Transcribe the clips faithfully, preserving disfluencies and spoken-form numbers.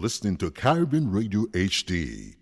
listening to Caribbean Radio H D.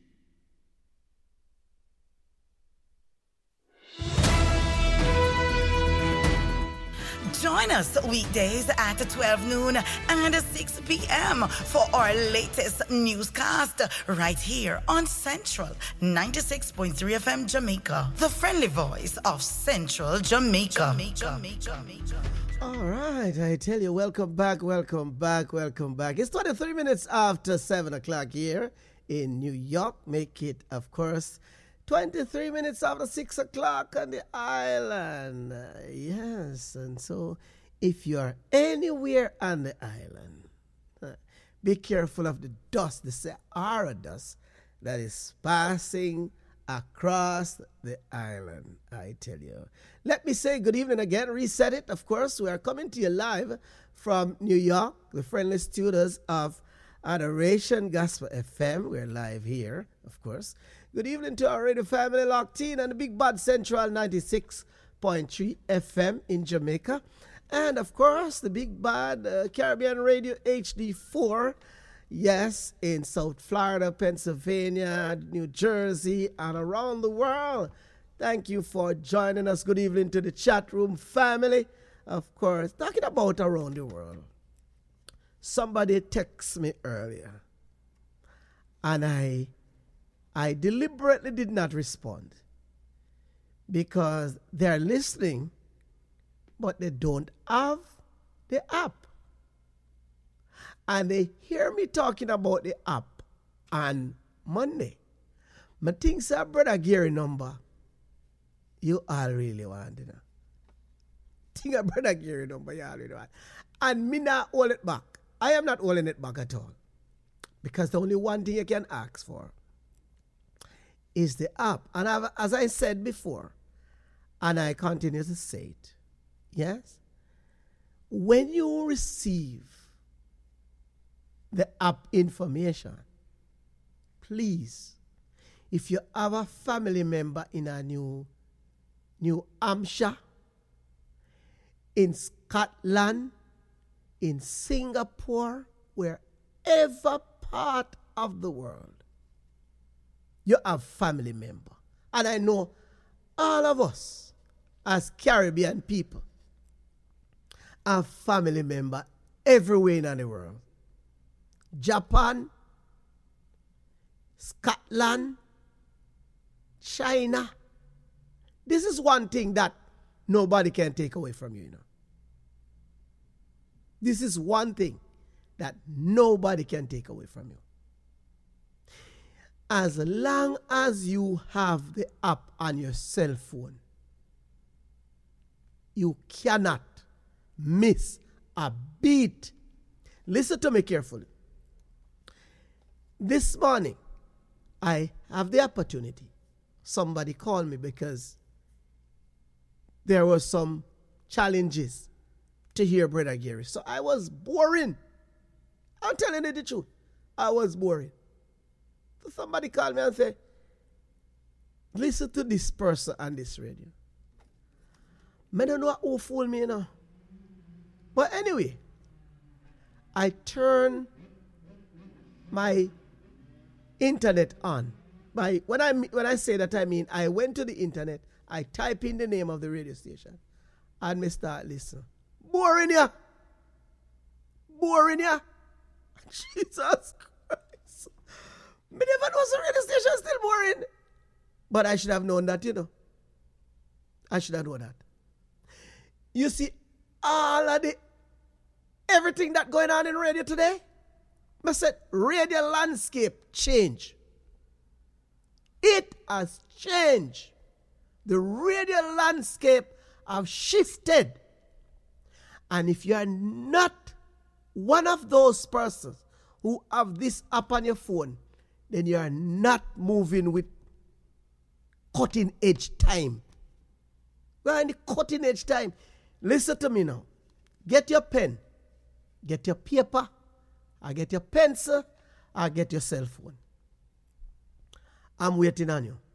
Join us weekdays at twelve noon and six p.m. for our latest newscast right here on Central ninety-six point three F M Jamaica, the friendly voice of Central Jamaica. Jamaica. Jamaica. All right, I tell you, welcome back, welcome back, welcome back. It's twenty-three minutes after seven o'clock here in New York. Make it, of course, twenty-three minutes after six o'clock on the island. Uh, yes, and so if you are anywhere on the island, uh, be careful of the dust, the Sahara dust that is passing across the island, I tell you. Let me say good evening again, reset it. Of course, we are coming to you live from New York, the friendly studios of Adoration Gospel F M. We're live here, of course. Good evening to our radio family locked in on the Big Bad Central ninety-six point three F M in Jamaica. And, of course, the Big Bad uh, Caribbean Radio H D four, yes, in South Florida, Pennsylvania, New Jersey, and around the world. Thank you for joining us. Good evening to the chat room family. Of course, talking about around the world. Somebody texted me earlier, and I... I deliberately did not respond because they're listening, but they don't have the app. And they hear me talking about the app on Monday. I think, sir, Brother Gary number, you all really want it. Think of Brother Gary number, you all really want. And me not hold it back. I am not holding it back at all. Because the only one thing you can ask for is the app. And I've, as I said before, and I continue to say it, yes, when you receive the app information, please, if you have a family member in a New, New Hampshire, in Scotland, in Singapore, wherever part of the world, you have family member. And I know all of us as Caribbean people have family member everywhere in the world. Japan, Scotland, China. This is one thing that nobody can take away from you, you know. This is one thing that nobody can take away from you. As long as you have the app on your cell phone, you cannot miss a beat. Listen to me carefully. This morning, I have the opportunity. Somebody called me because there were some challenges to hear Brother Gary. So I was boring. I'm telling you the truth. I was boring. So somebody called me and said, listen to this person on this radio. I don't know who fooled me, you know. But anyway, I turned my internet on. By when I when I say that, I mean I went to the internet, I type in the name of the radio station, and I start listening. Boring ya. Boring ya. Jesus Christ. Me never know the radio station still boring. But I should have known that, you know. I should have known that. You see, all of the, everything that going on in radio today, I said, radio landscape change. It has changed. The radio landscape have shifted. And if you are not one of those persons who have this app on your phone, then you are not moving with cutting edge time. We are in the cutting edge time. Listen to me now. Get your pen, get your paper, or get your pencil, or get your cell phone. I'm waiting on you.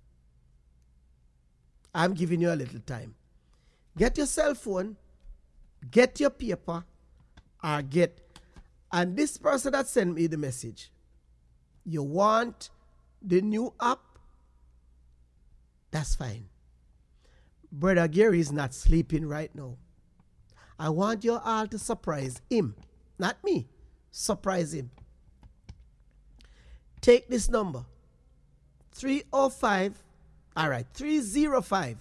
I'm giving you a little time. Get your cell phone, get your paper, or get And this person that sent me the message, you want the new app? That's fine. Brother Gary is not sleeping right now. I want you all to surprise him. Not me. Surprise him. Take this number. three oh five. All right. three oh five.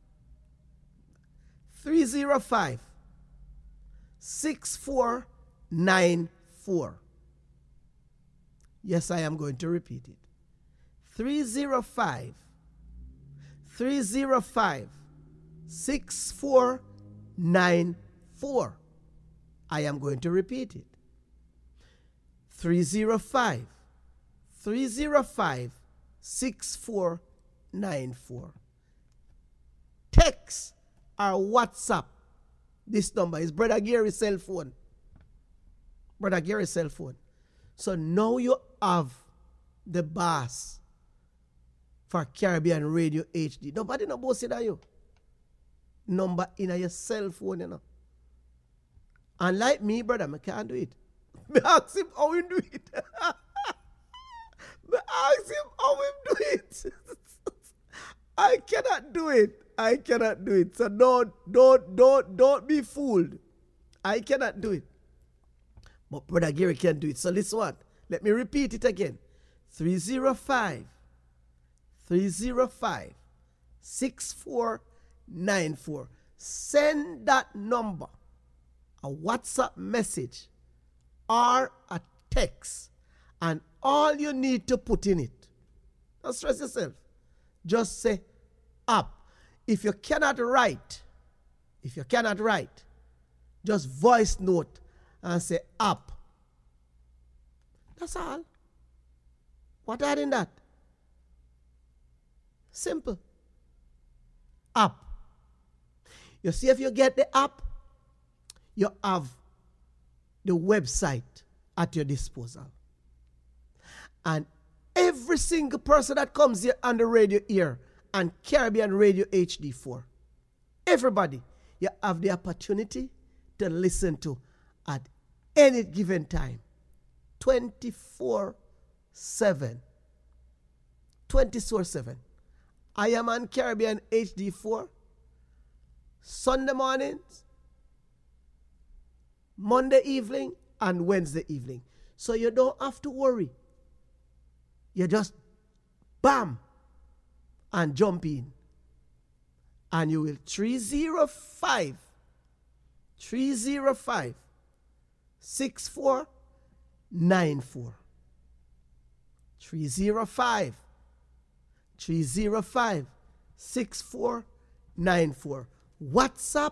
three oh five. six four nine four. Yes, I am going to repeat it. three oh five. three oh five. six four nine four. I am going to repeat it. three oh five. three oh five. six four nine four. Text or WhatsApp. This number is Brother Gary's cell phone. Brother Gary's cell phone. So now you have the boss for Caribbean Radio H D. Nobody no boss it on you. Number in your cell phone, you know. And like me, brother, I can't do it. Me ask him how he do it. Me ask him how he do it. I cannot do it. I cannot do it. So don't, don't, don't, don't be fooled. I cannot do it. But Brother Gary can do it. So listen what? Let me repeat it again. three oh five. three oh five. six four nine four. Send that number a WhatsApp message or a text, and all you need to put in it, don't stress yourself, just say up. If you cannot write, if you cannot write, just voice note and say up. That's all. What are in that? Simple. Up. You see, if you get the app, you have the website at your disposal. And every single person that comes here on the radio here and Caribbean Radio H D four, everybody, you have the opportunity to listen to at any given time, twenty-four seven. twenty-four seven. I am on Caribbean H D four Sunday mornings, Monday evening, and Wednesday evening. So you don't have to worry. You just bam and jump in. And you will three oh five three oh five six four nine four. three oh five three oh five six four nine four. WhatsApp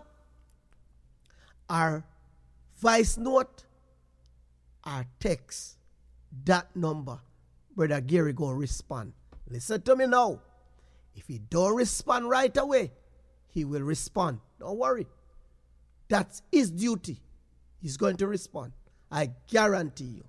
or voice note or text that number. Brother Gary go respond. Listen to me now. If he don't respond right away, he will respond. Don't worry. That's his duty. He's going to respond. I guarantee you.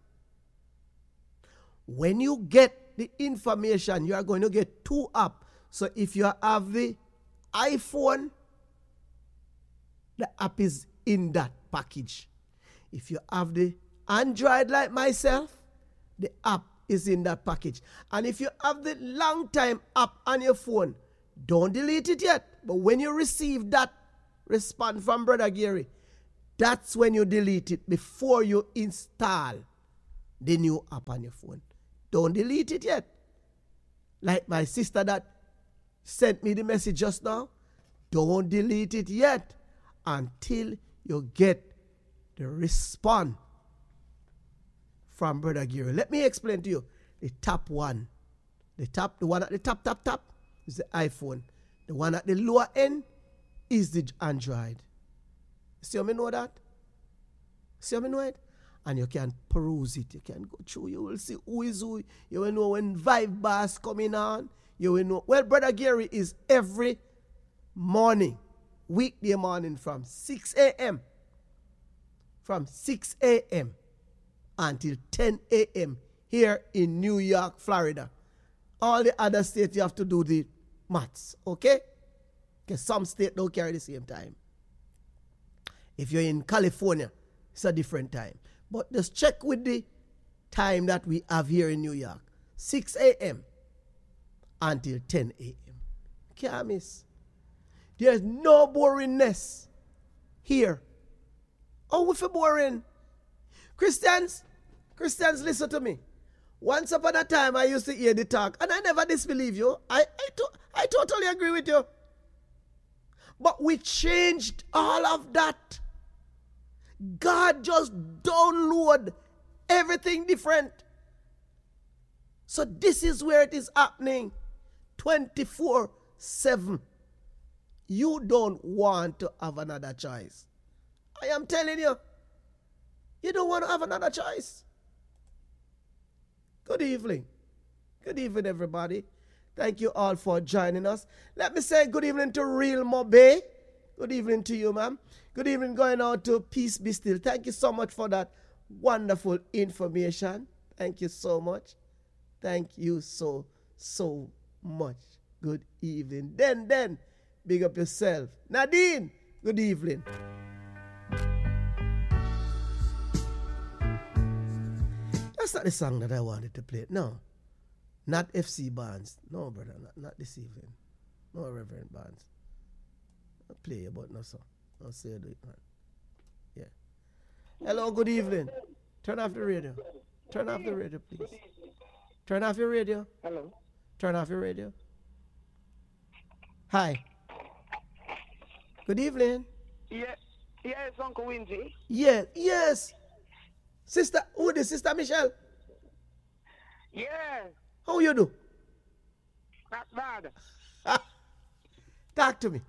When you get the information, you are going to get two apps. So if you have the iPhone, the app is in that package. If you have the Android like myself, the app is in that package. And if you have the long time app on your phone, don't delete it yet. But when you receive that response from Brother Gary, that's when you delete it before you install the new app on your phone. Don't delete it yet. Like my sister that sent me the message just now, don't delete it yet until you get the response from Brother Gary. Let me explain to you. The top one, the top, the one at the top, top, top is the iPhone. The one at the lower end is the Android. See how me know that? See how me know it? And you can peruse it. You can go through. You will see who is who. You will know when Vibe Bass coming on. You will know. Well, Brother Gary is every morning, weekday morning from six a.m. From six a.m. until ten a.m. here in New York, Florida. All the other states you have to do the maths, okay? Because some states don't carry the same time. If you're in California, it's a different time. But just check with the time that we have here in New York. six a.m. until ten a.m. Can't miss. There's no boringness here. Oh, we feel boring. Christians, Christians, listen to me. Once upon a time, I used to hear the talk, and I never disbelieve you. I, I, to, I totally agree with you. But we changed all of that. God just download everything different. So this is where it is happening twenty-four seven. You don't want to have another choice. I am telling you, you don't want to have another choice. Good evening. Good evening, everybody. Thank you all for joining us. Let me say good evening to Real Mobe. Good evening to you, ma'am. Good evening going out to Peace Be Still. Thank you so much for that wonderful information. Thank you so much. Thank you so, so much. Good evening. Then, then, big up yourself. Nadine, good evening. That's not the song that I wanted to play. No. Not F C Barnes. No, brother. Not, not this evening. No, Reverend Barnes. I'll play you, but no song. I'll say you do it, man. Yeah. Hello, good evening. Turn off the radio. Turn off the radio, please. Turn off your radio. Hello. Turn off your radio. Hi. Good evening. Yes, yes, Uncle Wingy. Yes, yes. Sister, who is Sister Michelle? Yeah. How you do? Not bad. Talk to me.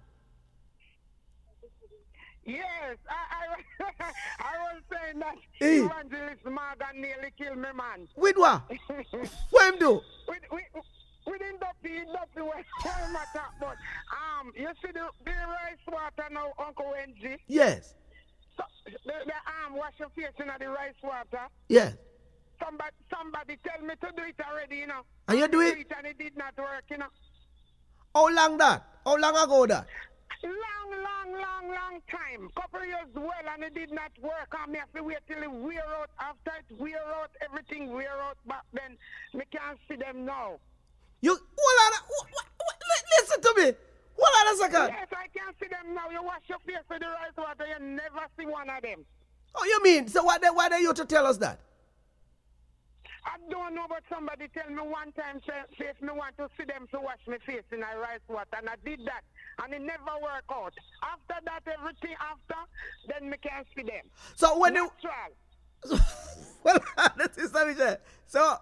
Yes, I I, I was saying that Hey. Evangelist Morgan nearly killed me, man. With what? What him do? we, we, we didn't up the up the way my talk, but um, you see the, the rice water now, Uncle Wendy. Yes. So, the, the um, wash your face in the rice water. Yes. Somebody, somebody tell me to do it already, you know. And you do it? And it did not work, you know. How long that? How long ago that? Long, long, long, long time. Couple years well, and it did not work. I me have to wait till it wear out. After it wear out, everything wear out. But then me can't see them now. You, hold on, what, what, what, li- listen to me. Hold on a second. Yes, I can see them now. You wash your face with the rice water, you never see one of them. Oh, you mean? So why they, why they you to tell us that? I don't know, but somebody tell me one time, say, say if me want to see them to wash my face in a rice water, and I did that, and it never worked out. After that, everything after, then me can see them. So when you... Natural. Well, that is Michelle. So...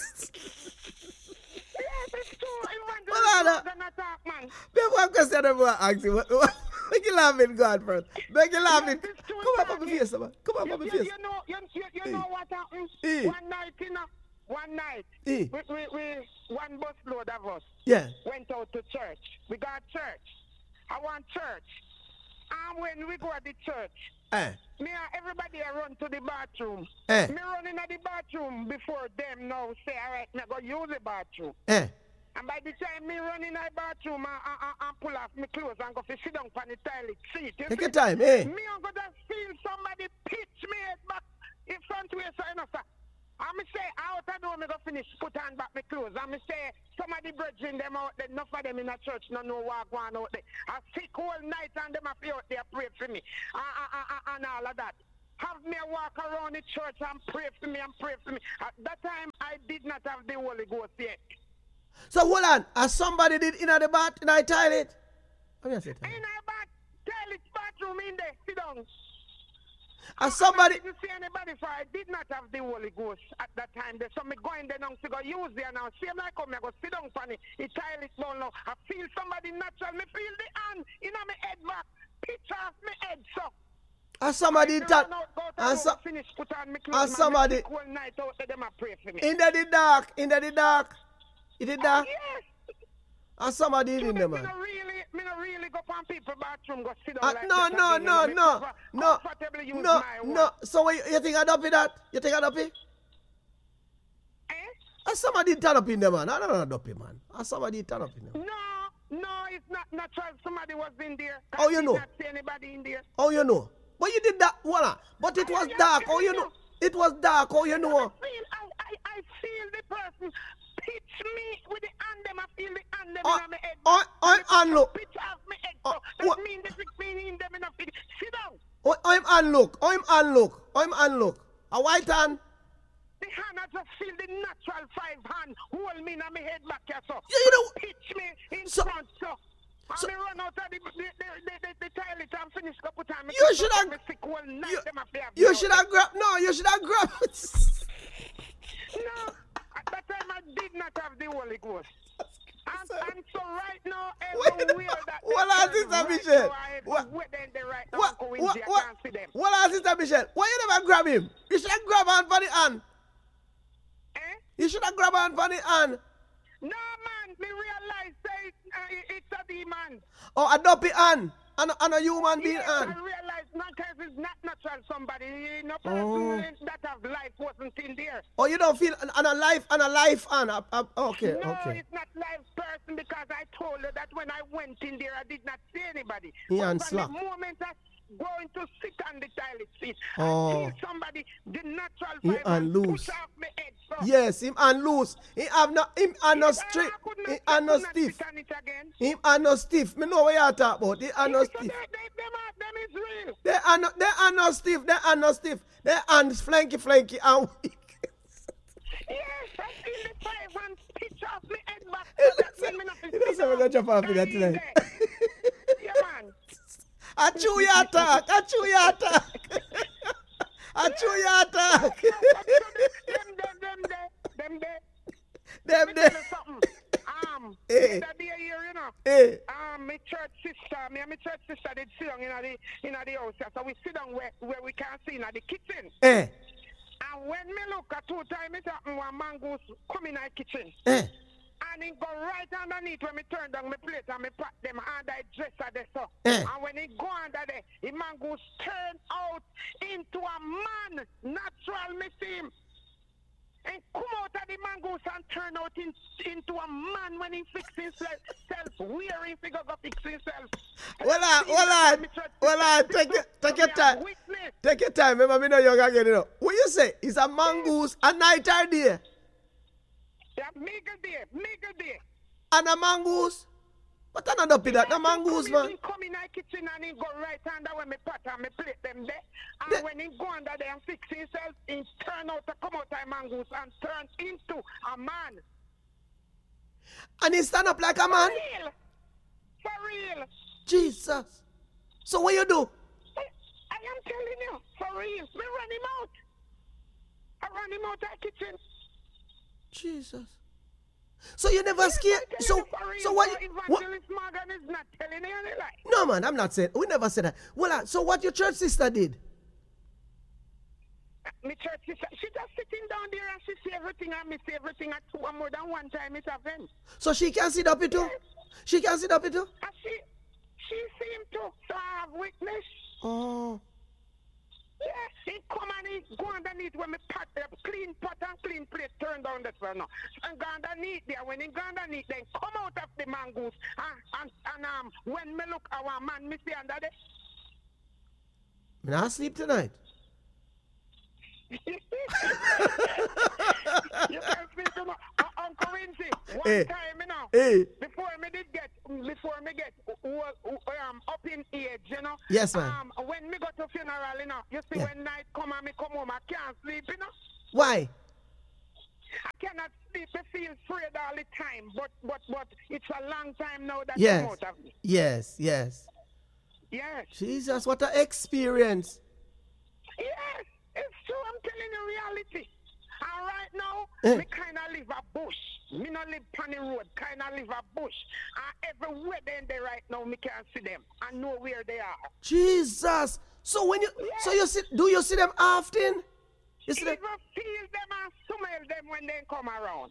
Yes, it's true. Well, Anna, Evangelist Morgan attack, man. there's one question I want to ask you. What- what- Make you laughing, God, first. Make you laughing. Yes, it's true, Come up on my Evangelist. face, man. Come up You, on my you, face. you know, you, you, you Hey. know what happened? Hey. One night, you know, one night, Hey. we, we, we, one bus load of us Yeah. went out to church. We got church. I want church. And when we go to the church, Eh. me and everybody I run to the bathroom. Eh. Me running at the bathroom before them now say, all right, me go use the bathroom. Eh. And by the time me run in the bathroom and, and, and pull off my clothes and go to sit down on the toilet seat, you Take see, your time, eh? me I'm going to feel somebody pitch me head back in front way, so you know, sir. And me say, out the door, me go finish, put on back my clothes. And me say, somebody bridging them out there, enough of them in the church, no know what going out there. I sick whole night and them up out there pray for me. And, and, and, and all of that. Have me walk around the church and pray for me and pray for me. At that time, I did not have the Holy Ghost yet. So hold on. As somebody did in the bath, in the toilet. Let me say In the bath, toilet, bathroom in there, sit down. As somebody... I didn't see anybody, so I did not have the Holy Ghost at that time. There, so me going there now to go use there now. Same like come, I go sit down for the toilet down now. I feel somebody natural. Me feel the hand in my head back. Picture of my head, so. As somebody did that... And so, finish, put on my and clothes, somebody... man, whole night out there, them a pray for me. In the dark. In the dark. You did that? Yes. And somebody did in there, Me man. no really, me no really go on people bathroom, go sit down Uh, like no, that no, again, no, you know, me no, prefer no, comfortably use no, my no. word. So what, you, you think I'd up in that? You think I'd up in? Eh? And somebody turn up in there, man. I don't know up in, man. And somebody turn up in there. No, no, it's not natural. Somebody was in there. Oh, I you did know. not see anybody in there. Oh, you know. But you did that, voila. But it was yeah, dark. yeah, Oh, you yeah. know. It was dark, how you know? I feel, I, I, I feel the person pitch me with the hand them. I feel the hand them Oh, in my head. oh, oh, and look. Pitch off my head. Oh, So that what- means the fifteen in them in a feet. Sit down. Oh, I'm and look. I'm and look. I'm and look. A white hand. The hand I just feel the natural five hand hold me in my head back here, so. Yeah, you know- Pitch me in So- front, so. And so- me run out of the, the, the, the, the, the toilet and finish couple time. You should have- Me sick all night, You, them have to have you me should out. have grabbed. No, you should have grabbed. No, at that time I did not have the Holy Ghost. And, and so right now, Wait, everywhere that what they are turn Sister right Michelle? now, I- What- where they- they right now, What? Uncle What? Windsor, I What? can't see them. What are Sister Michelle? Why you never grab him? You should have grabbed hand for the hand. Eh? You should have grabbed hand for the hand. No, man, me realize say uh, it- it's a demon. Or a dopey hand. And, and a human being Yes, hand. I realize sometimes it's not natural somebody. No person Oh. that have life wasn't in there. Or you don't feel and a life and a life and a, a, okay, No, okay. it's not live person because I told her that when I went in there, I did not see anybody. He But and from slack. the moment I going to sit on the toilet seat, Oh. I feel somebody, the natural He vibe and loose. push off my head. So Yes, him and loose. He have no him and no Yes, straight. I could not- He I and no could not stiff. sit on it again. Him and no stiff. Me know what you talk about. He and no Yes, so stiff. they, they, them, are, them is real. They are no, they are no stiff. They are no stiff. They are flanky, flanky and weak. Yes, I feel the five and pitch off my head back. He That doesn't- mean me not he sit doesn't down. wanna jump off with that That tonight. is it. Yeah, man. I chew your attack. I chew your attack. I chew your attack. them, them, them, them, them, them. Them Me there. tell you something. Um, Eh. that day here, you know. Hey. Um, my church sister, me and my church sister did sit down in the in the house. here. So we sit down where, where we can see in the kitchen. Eh. And when me look at two times, it happen one man goes come in the kitchen. Eh. And he go right underneath when me turn down my plate and me pat them under the dresser there so. Eh. And when he go under there, the man goes turn out into a man. Natural me see him. And come out of the mangoes and turn out in, into a man when he fix himself, self, wearing figure go fix himself. Well, on, well, on, well, on, take your, take your time. Witness. Take your time. Remember, me know you're going to get it up. What you say? It's a mongoose, a night or day? Yeah, mega day, mega day. And a mongoose? What another pit that? A mongoose, He man. come in the kitchen and he go right under when me pot and me plate them there. And The- when he go under there and fix himself, he turn out to come out of mongoose and turn into a man. And he stand up like a man? For real. For real. Jesus. So what you do? I, I am telling you, for real. Me run him out. I run him out of the kitchen. Jesus. So you never scared? I tell So, you for real, so what, so you- what? Evangelist Morgan is not telling you any lie. No, man, I'm not saying. We never said that. Well, uh, so what your church sister did? My church sister, she just sitting down there and she see everything and me see everything at two and more than one time it's a event. So she can sit up it too? She can sit up it too? And she, she see him too, so I have witness. Oh. Yeah, he come and he go underneath when me pot, uh, clean pot and clean plate turn down that one now. And go underneath there, when he go underneath, then come out of the mangoes. And, and, and um, when me look at one man, me see under there. Me not sleep tonight. You can see to my uh, Uncle Wincy. One Hey. time, you know, Hey. before me did get, before me get uh, uh, um, up in age, you know. Yes, man. Um, when me go to funeral, you know, you see Yeah. when night come and me come home, I can't sleep, you know. Why? I cannot sleep. I feel afraid all the time. But but but it's a long time now that Yes. I'm out of me. Yes, yes. Yes. Jesus, what an experience. Yes. It's true. I'm telling you reality. And right now, Eh. me kind of live a bush. Me not live on the road. Kind of live a bush. And everywhere they in there right now, me can't see them. I know where they are. Jesus. So when you so you see do you see them often? You see Even them? feel them and smell them when they come around.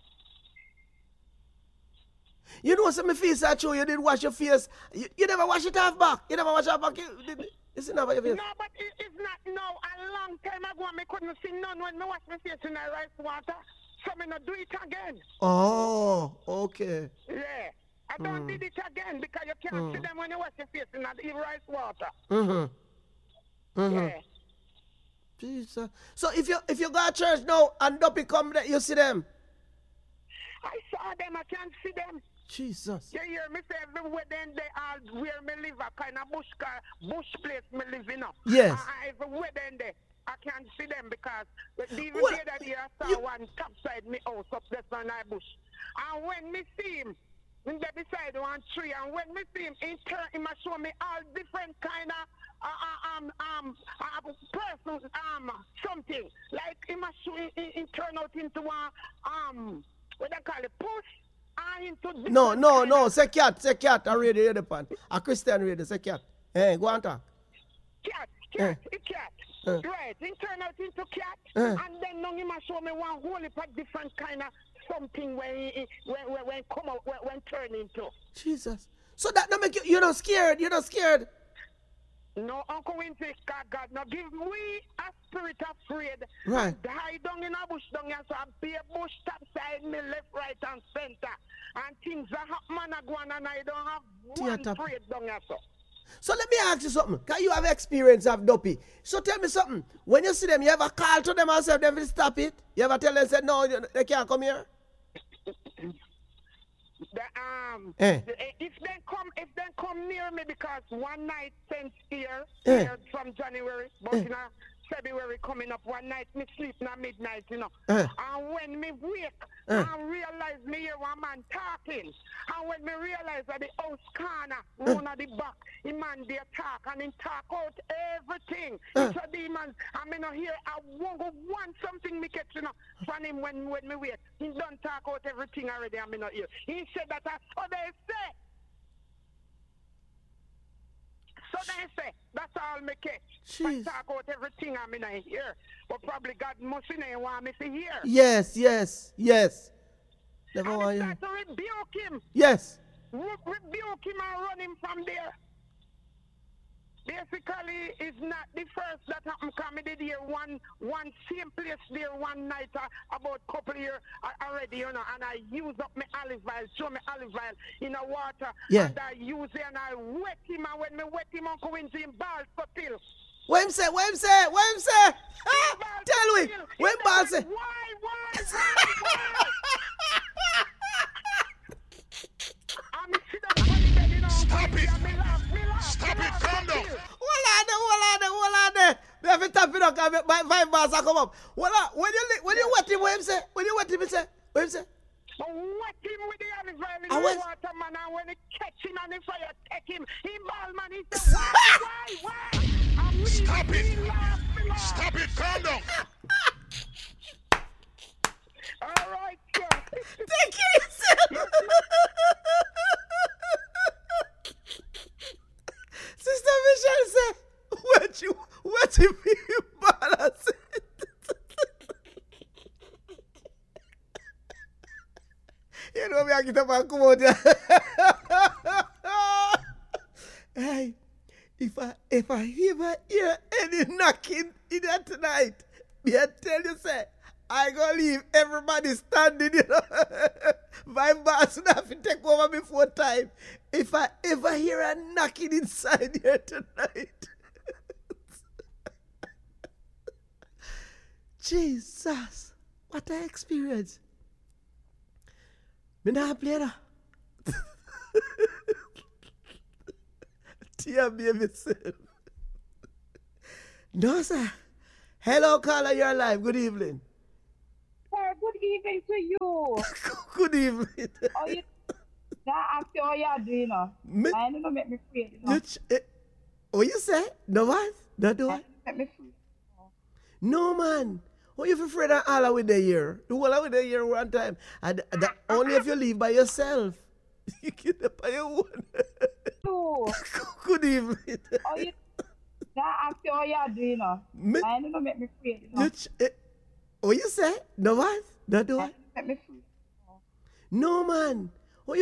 You know some face I show you did wash your face. You, you never wash it off back. You never wash it off back. You, did, you see never your face. No, but it, it's not now. A long time ago, I couldn't see none when me wash my face in the rice water. So me not do it again. Oh, okay. Yeah. I don't did it again because you can't see them when you wash your face in the rice water. Mm-hmm. Mm-hmm. Yeah. Jesus. So if you if you go to church now and Duppy come there, you see them? I saw them, I can't see them. Jesus. You hear me say everywhere then they all where me live, a kind of bush car, bush place me live in. Yes. Uh, everywhere then they, I can't see them because even What? the other day I saw You- one top side me house up there on my bush. And when me see him, in the beside one tree, and when me see him, in turn, he must show me all different kind of uh, uh, um um uh, persons um something like he must show he, he, he turn out into a um what they call it push and into No, no, kind no. of Say cat, say cat. I read the pan. A Christian read say cat. Hey, go on talk. cat, cat, Eh. a cat. Eh. Right, he turn out into cat, Eh. and then now he must show me one whole heap of different kind of something when he, he- when when when come out when, when turn into. Jesus. So that don't make you you're not scared. You're not scared. No, Uncle Winter, God, God, now give we a spirit of afraid. Right. And hide down in a bush down here, so I be a bush top side, me left, right, and center. And things are happening, I go on, and I don't have one Theater. afraid down here, so. So let me ask you something. Can you have experience of Duppy? So tell me something. When you see them, you ever call to them and say them to stop it? You ever tell them say no, they can't come here? The, um, Eh. the- if they come, if they come near me, because one night since here, Eh. here from January, but Eh. you know, February coming up, one night me sleep na midnight, you know. Eh. And when me wake, Eh. I realize me hear one man talking. And when me realize that the house corner, one of the back, the man there talk, and him talk out everything. Eh. It's a demon. And me not hear, I won't go want something me catch, you know, from him when, when me wake. He done talk out everything already, and me not hear. He said that, I saw they say. So they say, that's all me catch. Jeez. I talk out everything I'm in here. But probably God must not want me to hear. Yes, yes, yes. Never And want I you. start to rebuke him. Yes. Re- rebuke him and run him from there. Basically, it's not the first that happened. Because I did here one, one same place there one night uh, about a couple years uh, already, you know, and I use up my olive oil, show me olive oil in the water. Yeah. And I use it and I wet him, and when me wet him, Uncle Winzy, him balls for pill. What him say? What him say? What him say? Ah, Balls tell for me. pill. What He him ball said, say? Why, why, why, why? I'm sitting up on the bed, you know, Stop Uncle it. Winzy, and me laugh, me laugh, Stop me it, laugh calm for down. pill. Hold on there, hold on there, hold on there. We have to tap it up because my five bars are come up. Hold on. When you, li- when you wet him, what him say? When you wet him, he say? What him say? But wet him with the olive oil in I the was- water, man, and when it catch him and the fire take him, he ball, man, he said, why, why, why? And me, Stop me it. laugh, me laugh. Stop it. Calm down. All right, sir. Take it yourself. Sister Michelle say, what you, what you feel balance? You know me, I get up and come out there. Hey, if I, if I ever hear any knocking in there tonight, me I tell you, say, I gonna leave everybody standing, you know. My boss would have to take over before time. If I ever hear a knocking inside here tonight. Jesus, what an experience. Me not play that. Tear me myself. No, sir. Hello, caller, you're alive. Good evening. Sir, good evening to you. Good evening. Oh, you that after all you're doing, uh, Me- I don't know make me free. You know? You ch- eh, what you say? No what? No do what? Make me free. No man. What you afraid of all with the year? Do all with the year one time. And that only if you leave by yourself. You get up by your own. You. Good evening. Oh, you that after all you're doing, uh, Me- I don't know make me free. You know? You ch- eh, what you say? No what? No do what? Make me free. No man.